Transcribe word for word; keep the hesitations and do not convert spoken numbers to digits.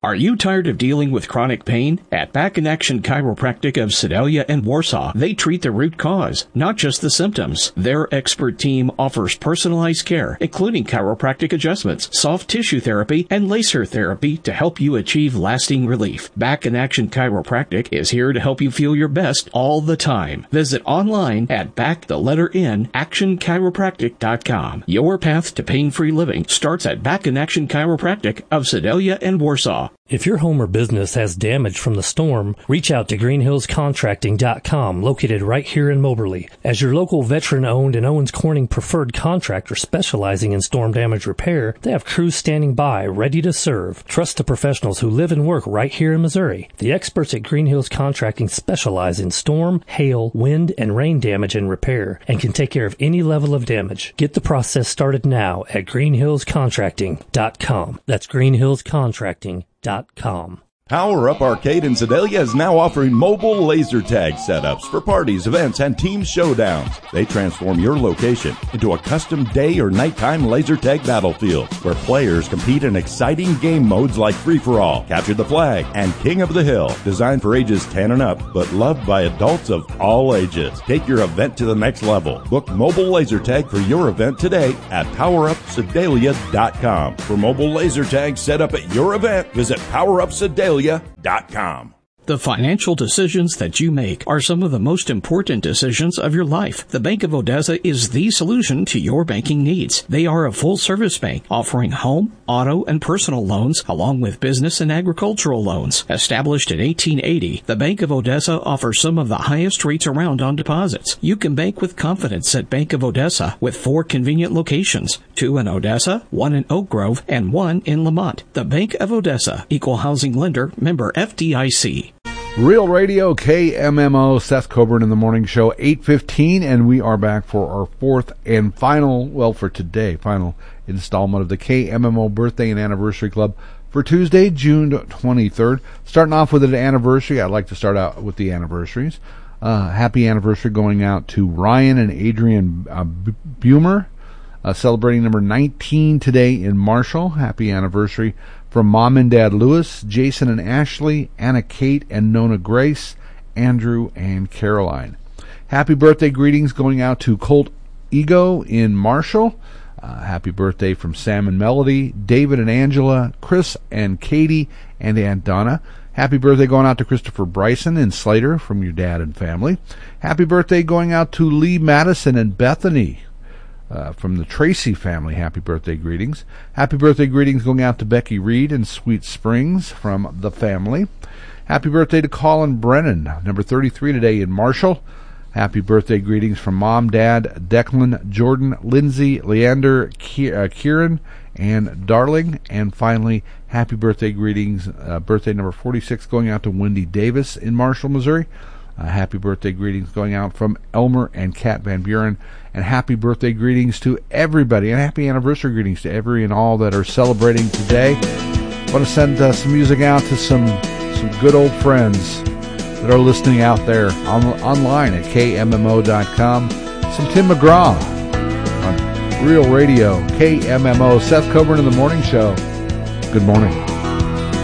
Are you tired of dealing with chronic pain? At Back in Action Chiropractic of Sedalia and Warsaw, they treat the root cause, not just the symptoms. Their expert team offers personalized care, including chiropractic adjustments, soft tissue therapy, and laser therapy to help you achieve lasting relief. Back in Action Chiropractic is here to help you feel your best all the time. Visit online at back the letter N action chiropractic dot com. Your path to pain-free living starts at Back in Action Chiropractic of Sedalia and Warsaw. If your home or business has damage from the storm, reach out to green hills contracting dot com, located right here in Moberly. As your local veteran-owned and Owens Corning preferred contractor specializing in storm damage repair, they have crews standing by, ready to serve. Trust the professionals who live and work right here in Missouri. The experts at Green Hills Contracting specialize in storm, hail, wind, and rain damage and repair, and can take care of any level of damage. Get the process started now at green hills contracting dot com. That's green hills contracting dot com. Power Up Arcade in Sedalia is now offering mobile laser tag setups for parties, events, and team showdowns. They transform your location into a custom day or nighttime laser tag battlefield where players compete in exciting game modes like Free-for-All, Capture the Flag, and King of the Hill. Designed for ages ten and up, but loved by adults of all ages. Take your event to the next level. Book mobile laser tag for your event today at power up sedalia dot com. For mobile laser tag set up at your event, visit power up sedalia dot com. The financial decisions that you make are some of the most important decisions of your life. The Bank of Odessa is the solution to your banking needs. They are a full-service bank offering home, auto, and personal loans along with business and agricultural loans. Established in eighteen eighty, the Bank of Odessa offers some of the highest rates around on deposits. You can bank with confidence at Bank of Odessa with four convenient locations, two in Odessa, one in Oak Grove, and one in Lamont. The Bank of Odessa, Equal Housing Lender, member F D I C. Real Radio, K M M O, Seth Coburn in the Morning Show, eight fifteen, and we are back for our fourth and final, well, for today, final installment of the K M M O Birthday and Anniversary Club for Tuesday, June twenty-third. Starting off with an anniversary, I'd like to start out with the anniversaries. Uh, happy anniversary going out to Ryan and Adrian uh, Bumer, uh, celebrating number nineteen today in Marshall. Happy anniversary from Mom and Dad Lewis, Jason and Ashley, Anna Kate and Nona Grace, Andrew and Caroline. Happy birthday greetings going out to Colt Ego in Marshall. Uh, happy birthday from Sam and Melody, David and Angela, Chris and Katie, and Aunt Donna. Happy birthday going out to Christopher Bryson in Slater from your dad and family. Happy birthday going out to Lee Madison and Bethany. Uh, from the Tracy family, happy birthday greetings. Happy birthday greetings going out to Becky Reed in Sweet Springs from the family. Happy birthday to Colin Brennan, number thirty-three today in Marshall. Happy birthday greetings from Mom, Dad, Declan, Jordan, Lindsay, Leander, Ki- uh, Kieran, and Darling. And finally, happy birthday greetings, uh, birthday number forty-six going out to Wendy Davis in Marshall, Missouri. Uh, happy birthday greetings going out from Elmer and Kat Van Buren. And happy birthday greetings to everybody. And happy anniversary greetings to every and all that are celebrating today. I want to send uh, some music out to some, some good old friends that are listening out there on, online at K M M O dot com. Some Tim McGraw on Real Radio, K M M O. Seth Coburn in the Morning Show. Good morning.